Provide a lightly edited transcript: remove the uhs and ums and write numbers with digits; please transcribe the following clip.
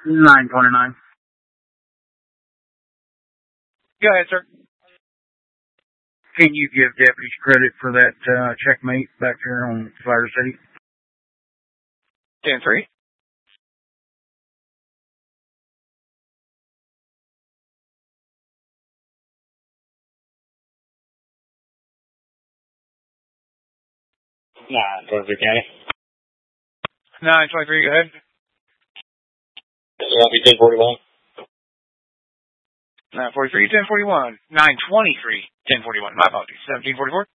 929. Go ahead, sir. Can you give deputies credit for that checkmate back here on Flower City? 10-3. Nah, 23 County. 923, go ahead. That'll be 1041. 943, 1041. 923, 1041. My apologies. 1744.